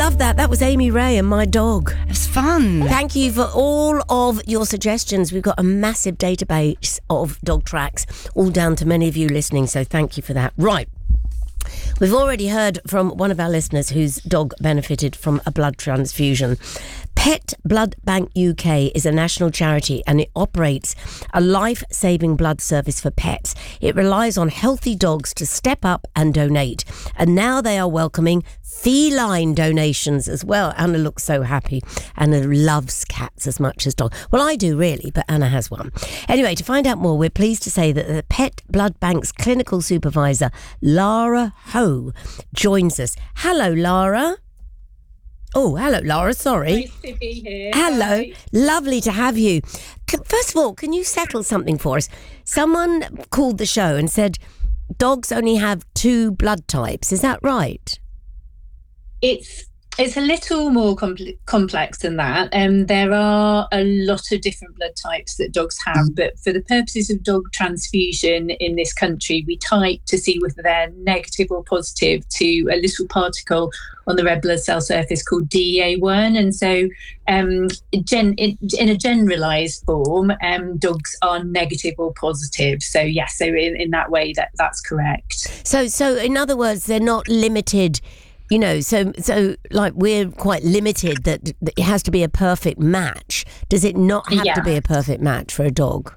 love that. That was Amy Ray and My Dog. It was fun. Thank you for all of your suggestions. We've got a massive database of dog tracks, all down to many of you listening, so thank you for that. Right. We've already heard from one of our listeners whose dog benefited from a blood transfusion. Pet Blood Bank UK is a national charity and it operates a life-saving blood service for pets. It relies on healthy dogs to step up and donate. And now they are welcoming feline donations as well. Anna looks so happy. Anna loves cats as much as dogs. Well, I do really, but Anna has one. Anyway, to find out more, we're pleased to say that the Pet Blood Bank's clinical supervisor, Lara Ho, joins us. Hello, Lara. Oh, hello, Laura. Sorry. Nice to be here. Hello. Hi. Lovely to have you. First of all, can you settle something for us? Someone called the show and said dogs only have 2 blood types. Is that right? It's a little more complex than that. There are a lot of different blood types that dogs have, but for the purposes of dog transfusion in this country, we type to see whether they're negative or positive to a little particle on the red blood cell surface called DEA1. And so in a generalised form, dogs are negative or positive. So yes, so in that way, that's correct. So in other words, they're not limited. You know, so like we're quite limited that it has to be a perfect match. Does it not have to be a perfect match for a dog?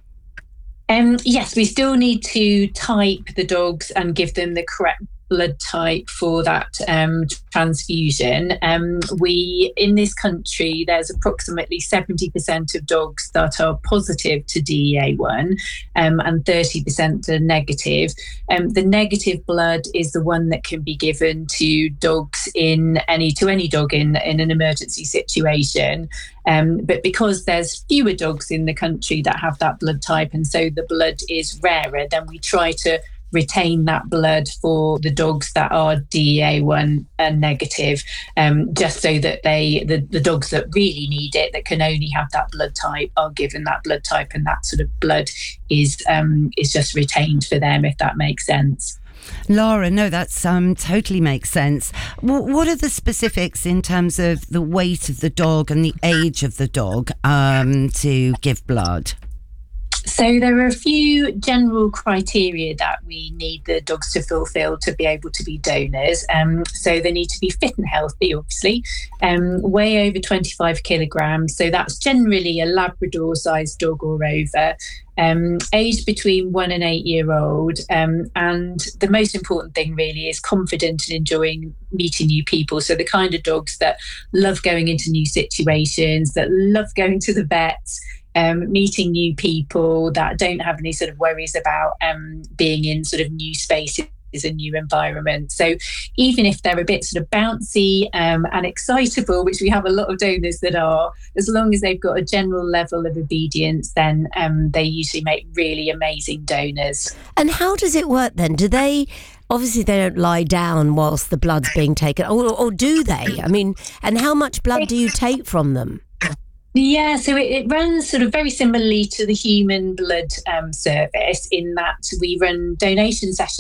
Yes, we still need to type the dogs and give them the correct blood type for that transfusion. We, in this country, there's approximately 70% of dogs that are positive to DEA1 and 30% are negative. The negative blood is the one that can be given to dogs to any dog in an emergency situation. But because there's fewer dogs in the country that have that blood type, and so the blood is rarer, then we try to retain that blood for the dogs that are DEA1 and negative, just so that the dogs that really need it, that can only have that blood type, are given that blood type, and that sort of blood is just retained for them, if that makes sense. Laura, no, that's totally makes sense. What are the specifics in terms of the weight of the dog and the age of the dog to give blood? So there are a few general criteria that we need the dogs to fulfil to be able to be donors. So they need to be fit and healthy, obviously, weigh over 25 kilograms. So that's generally a Labrador-sized dog or over. Aged between 1 and 8 year old, and the most important thing really is confident and enjoying meeting new people. So the kind of dogs that love going into new situations, that love going to the vets, meeting new people, that don't have any sort of worries about being in sort of new spaces, a new environment. So even if they're a bit sort of bouncy and excitable, which we have a lot of donors that are, as long as they've got a general level of obedience, then they usually make really amazing donors. And how does it work then? Do they... Obviously, they don't lie down whilst the blood's being taken, or do they? I mean, and how much blood do you take from them? Yeah, so it runs sort of very similarly to the human blood service, in that we run donation sessions